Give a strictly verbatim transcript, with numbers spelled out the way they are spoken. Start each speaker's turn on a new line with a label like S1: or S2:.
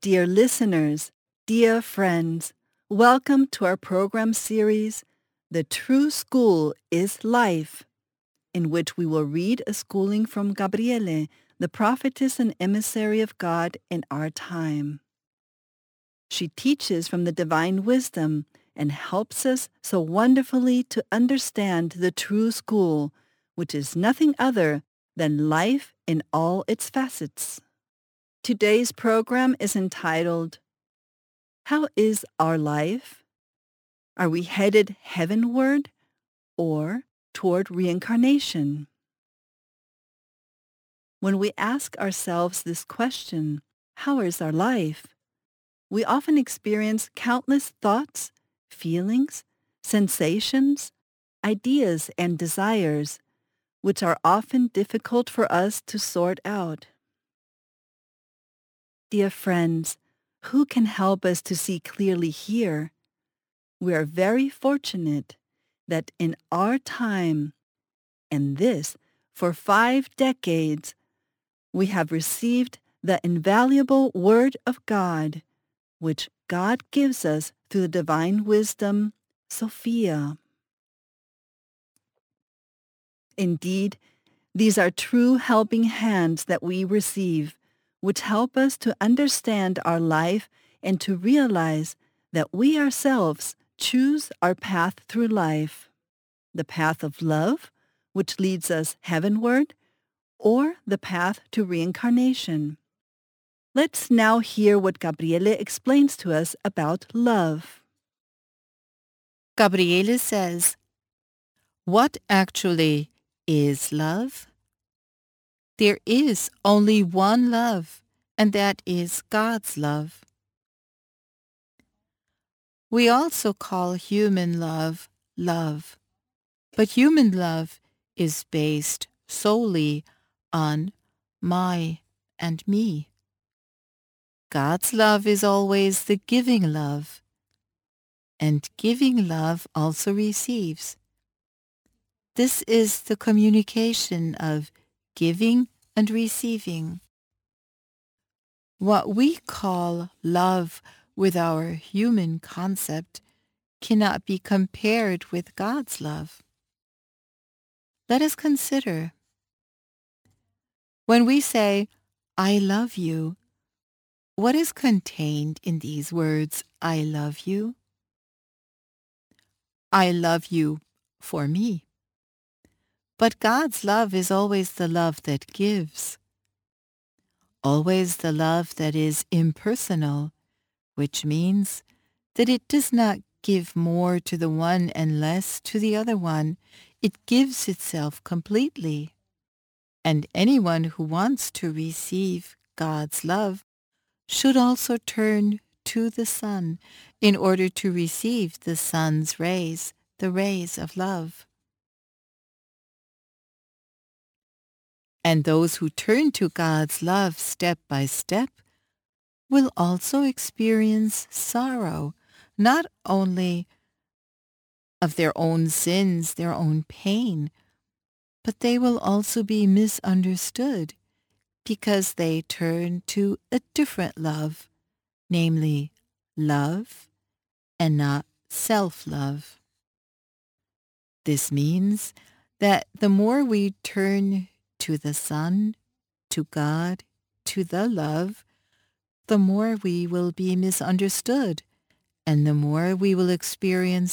S1: Dear listeners, dear friends, welcome to our program series, The True School is Life, in which we will read a schooling from Gabriele, the prophetess and emissary of God in our time. She teaches from the divine wisdom and helps us so wonderfully to understand the true school, which is nothing other than life in all its facets. Today's program is entitled, How is Our Life? Are we headed heavenward or toward reincarnation? When we ask ourselves this question, how is our life? We often experience countless thoughts, feelings, sensations, ideas, and desires, which are often difficult for us to sort out. Dear friends, who can help us to see clearly here? We are very fortunate that in our time, and this for five decades, we have received the invaluable Word of God, which God gives us through the divine wisdom, Sophia. Indeed, these are true helping hands that we receive, which help us to understand our life and to realize that we ourselves choose our path through life, the path of love, which leads us heavenward, or the path to reincarnation. Let's now hear what Gabriele explains to us about love.
S2: Gabriele says, what actually is love? There is only one love, and that is God's love. We also call human love love, but human love is based solely on my and me. God's love is always the giving love, and giving love also receives. This is the communication of giving and receiving. What we call love with our human concept cannot be compared with God's love. Let us consider. When we say, I love you, what is contained in these words, I love you? I love you for me. But God's love is always the love that gives, always the love that is impersonal, which means that it does not give more to the one and less to the other one. It gives itself completely. And anyone who wants to receive God's love should also turn to the sun in order to receive the sun's rays, the rays of love. And those who turn to God's love step by step will also experience sorrow, not only of their own sins, their own pain, but they will also be misunderstood because they turn to a different love, namely love and not self-love. This means that the more we turn to the sun, to God, to the love, the more we will be misunderstood, and the more we will experience